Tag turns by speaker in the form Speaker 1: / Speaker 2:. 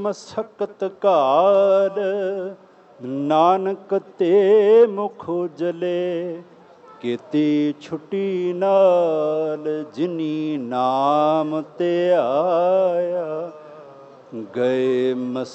Speaker 1: ਮਸਕਤ ਘਾਰ, ਨਾਨਕ ਤੇ ਮੁਖ ਉਜਲੇ। ਕੀਤੀ ਛੁੱਟੀ ਨਾਲ ਜਿਨੀ ਨਾਮ ਤੇ ਆਇਆ, ਗਏ